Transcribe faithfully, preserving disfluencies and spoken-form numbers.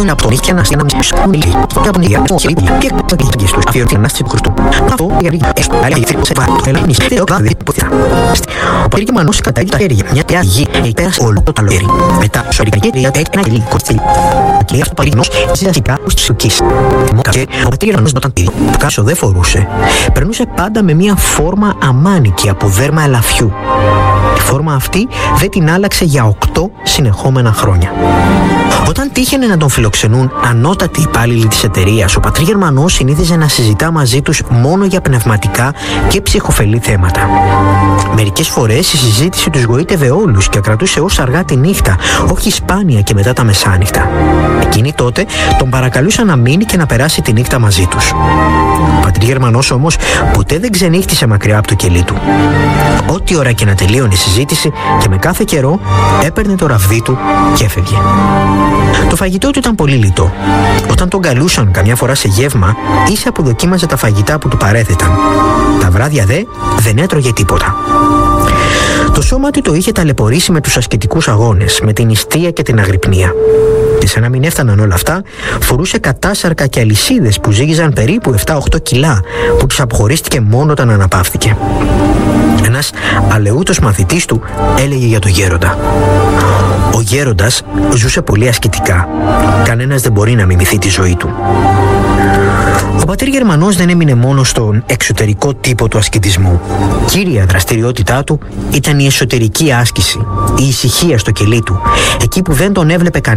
Ένα από τον είχε να στείλει να μην μιλήσει. Το από την ίδια του χέρι και τα γη του αφιερωθεί να στείλει Χριστού. Αυτό για να έστω αλλά η φίλη σε βάρη. Έλα μη στείλει ο κλάδι που θα. Ο Περίγερμανος κατάγει τα χέρια μια πια γη και πέρασε όλο το καλοκαίρι. Μετά σωρικά και έχει ένα γελί κοτσίλι. Και αυτό Παρίγερμανος ζητά στους σουκείς. Και ο Περίγερμανος όταν πήγε που κάσο δεν φορούσε, περνούσε πάντα με μια φόρμα αμάνικη από δέρμα ελαφιού. Η φόρμα αυτή δεν την άλλαξε για οκτώ συνεχόμενα χρόνια. Όταν τύχαινε να τον φιλοξενούν ανώτατοι υπάλληλοι της εταιρείας, ο πατρί Γερμανός συνήθιζε να συζητά μαζί τους μόνο για πνευματικά και ψυχοφελή θέματα. Μερικές φορές η συζήτηση τους γοήτευε όλους και κρατούσε ως αργά τη νύχτα, όχι σπάνια και μετά τα μεσάνυχτα. Εκείνοι τότε τον παρακαλούσαν να μείνει και να περάσει τη νύχτα μαζί τους. Ο πατρί Γερμανός όμως ποτέ δεν ξενύχτησε μακριά από το κελί του. Ό,τι ώρα και να τελείωνε η συζήτηση και με κάθε καιρό έπαιρνε το ραβδί του και έφευγε. Το φαγητό του ήταν πολύ λιτό. Όταν τον καλούσαν καμιά φορά σε γεύμα, ίσα που δοκίμαζε τα φαγητά που του παρέθεταν. Τα βράδια δε δεν έτρωγε τίποτα. Το σώμα του το είχε ταλαιπωρήσει με τους ασκητικούς αγώνες, με την νηστεία και την αγρυπνία. Και σαν να μην έφταναν όλα αυτά, φορούσε κατάσαρκα και αλυσίδες που ζύγιζαν περίπου επτά οχτώ κιλά, που τους αποχωρίστηκε μόνο όταν αναπαύθηκε. Ένας αλεούτος μαθητής του έλεγε για το γέροντα: ο γέροντας ζούσε πολύ ασκητικά. Κανένας δεν μπορεί να μιμηθεί τη ζωή του. Ο πατήρ Γερμανός δεν έμεινε μόνο στον εξωτερικό τύπο του ασκητισμού. Κύρια δραστηριότητά του ήταν η εσωτερική άσκηση, η ησυχία στο κελί του, εκεί που δεν τον έβλεπε κανένας.